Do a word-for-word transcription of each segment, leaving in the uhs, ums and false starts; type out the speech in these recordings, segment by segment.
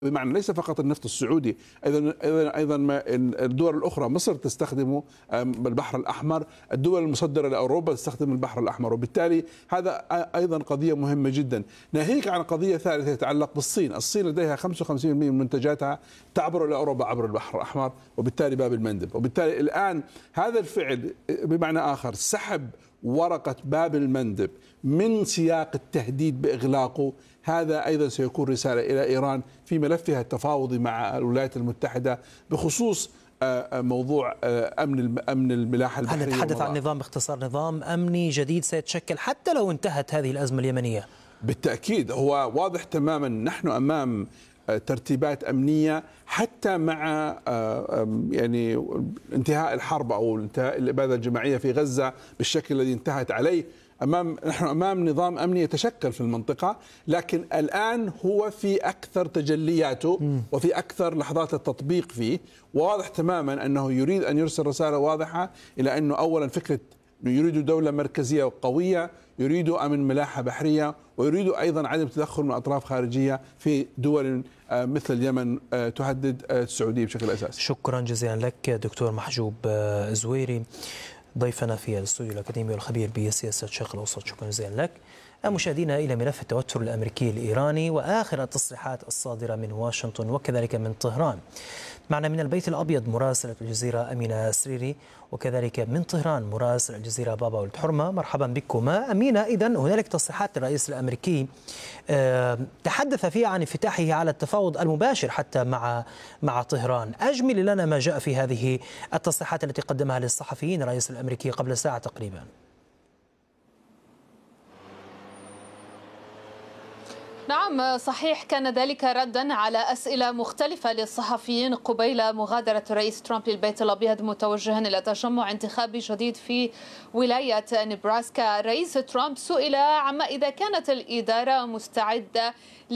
بمعنى ليس فقط النفط السعودي، ايضا ايضا ايضا ما الدول الاخرى، مصر تستخدمه بالبحر الاحمر، الدول المصدره لاوروبا تستخدم البحر الاحمر، وبالتالي هذا ايضا قضيه مهمه جدا. ناهيك عن قضيه ثالثه تتعلق بالصين، الصين لديها خمسة وخمسين بالمئة من منتجاتها تعبر الى اوروبا عبر البحر الاحمر، وبالتالي باب المندب، وبالتالي الان هذا الفعل بمعنى اخر سحب ورقة باب المندب من سياق التهديد بإغلاقه، هذا أيضا سيكون رسالة إلى إيران في ملفها التفاوضي مع الولايات المتحدة بخصوص موضوع أمن أمن الملاحة البحرية. هل نتحدث عن نظام، باختصار نظام أمني جديد سيتشكل حتى لو انتهت هذه الأزمة اليمنية؟ بالتأكيد، هو واضح تماما نحن أمام ترتيبات أمنية حتى مع يعني انتهاء الحرب أو انتهاء الإبادة الجماعية في غزة بالشكل الذي انتهت عليه. أمام نحن أمام نظام أمني يتشكل في المنطقة، لكن الآن هو في أكثر تجلياته وفي أكثر لحظات التطبيق فيه، وواضح تماما أنه يريد أن يرسل رسالة واضحة إلى أنه أولا فكرة يريد دولة مركزية قوية، يريد أمن ملاحة بحرية، ويريد أيضا عدم تدخل من أطراف خارجية في دول مثل اليمن تهدد السعودية بشكل أساسي. شكرا جزيلا لك دكتور محجوب زويري، ضيفنا في الاستوديو الأكاديمي والخبير بسياسة الشرق الأوسط. شكرا جزيلا لك. مشاهدينا إلى ملف التوتر الأمريكي الإيراني وآخر التصريحات الصادرة من واشنطن وكذلك من طهران. معنا من البيت الأبيض مراسلة الجزيرة أمينة سريري، وكذلك من طهران مراسل الجزيرة بابا ولد حرمة. مرحبا بكما. أمينة، إذن هنالك تصريحات الرئيس الأمريكي تحدث فيها عن انفتاحه على التفاوض المباشر حتى مع مع طهران. أجمل لنا ما جاء في هذه التصريحات التي قدمها للصحفيين الرئيس الأمريكي قبل ساعة تقريبا. نعم صحيح، كان ذلك ردا على أسئلة مختلفة للصحفيين قبيل مغادرة الرئيس ترامب للبيت الأبيض متوجها إلى تجمع انتخابي جديد في ولاية نيبراسكا. الرئيس ترامب سئل عما إذا كانت الإدارة مستعدة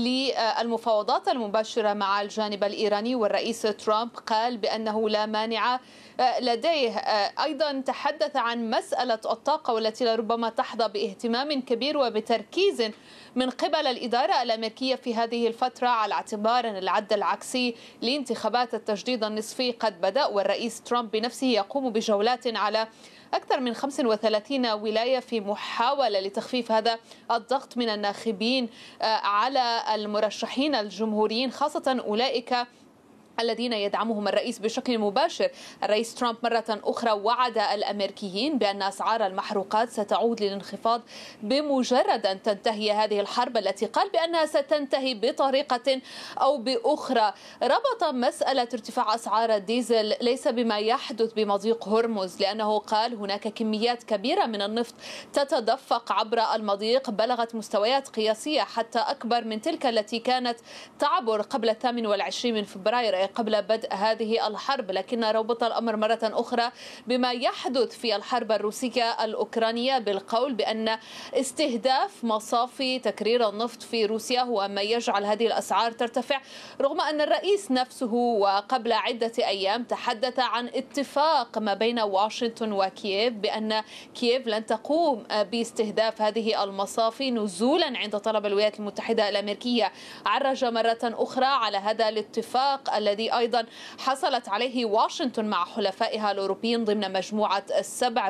للمفاوضات المباشرة مع الجانب الإيراني، والرئيس ترامب قال بأنه لا مانع لديه. أيضا تحدث عن مسألة الطاقة والتي لربما تحظى باهتمام كبير وبتركيز من قبل الإدارة الأمريكية في هذه الفترة، على اعتبار أن العد العكسي لانتخابات التجديد النصفي قد بدأ، والرئيس ترامب بنفسه يقوم بجولات على أكثر من خمسة وثلاثين ولاية في محاولة لتخفيف هذا الضغط من الناخبين على المرشحين الجمهوريين، خاصة أولئك الذين يدعمهم الرئيس بشكل مباشر. الرئيس ترامب مرة أخرى وعد الأمريكيين بأن أسعار المحروقات ستعود للانخفاض بمجرد أن تنتهي هذه الحرب التي قال بأنها ستنتهي بطريقة أو بأخرى. ربط مسألة ارتفاع أسعار الديزل ليس بما يحدث بمضيق هرمز، لأنه قال هناك كميات كبيرة من النفط تتدفق عبر المضيق بلغت مستويات قياسية حتى أكبر من تلك التي كانت تعبر قبل الثامن والعشرين من فبراير قبل بدء هذه الحرب. لكن ربط الأمر مرة أخرى بما يحدث في الحرب الروسية الأوكرانية بالقول بأن استهداف مصافي تكرير النفط في روسيا هو ما يجعل هذه الأسعار ترتفع، رغم أن الرئيس نفسه وقبل عدة أيام تحدث عن اتفاق ما بين واشنطن وكييف بأن كييف لن تقوم باستهداف هذه المصافي نزولا عند طلب الولايات المتحدة الأمريكية. عرج مرة أخرى على هذا الاتفاق الذي الذي أيضا حصلت عليه واشنطن مع حلفائها الأوروبيين ضمن مجموعة السبع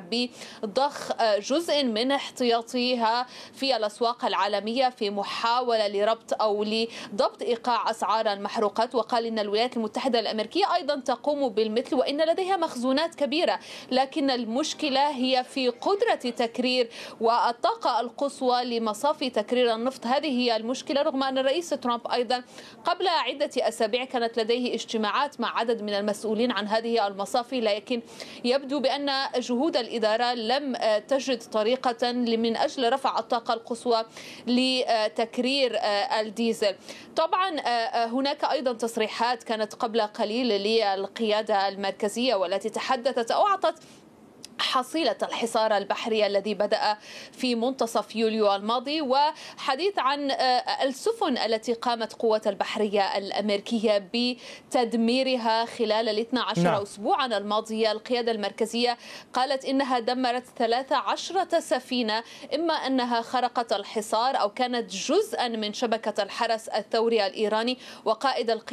بضخ جزء من احتياطيها في الأسواق العالمية في محاولة لربط أو لضبط إيقاع أسعار المحروقات. وقال إن الولايات المتحدة الأمريكية أيضا تقوم بالمثل وإن لديها مخزونات كبيرة، لكن المشكلة هي في قدرة تكرير والطاقة القصوى لمصافي تكرير النفط. هذه هي المشكلة، رغم أن الرئيس ترامب أيضا قبل عدة أسابيع كانت لديه اجتماعات مع عدد من المسؤولين عن هذه المصافي، لكن يبدو بأن جهود الإدارة لم تجد طريقة من أجل رفع الطاقة القصوى لتكرير الديزل. طبعا هناك أيضا تصريحات كانت قبل قليل للقيادة المركزية والتي تحدثت أو أعطت حصيلة الحصار البحري الذي بدأ في منتصف يوليو الماضي، وحديث عن السفن التي قامت قوة البحرية الأمريكية بتدميرها خلال الاثنى عشر نعم. أسبوعا الماضية. القيادة المركزية قالت إنها دمرت ثلاث عشرة سفينة، إما أنها خرقت الحصار أو كانت جزءا من شبكة الحرس الثوري الإيراني. وقائد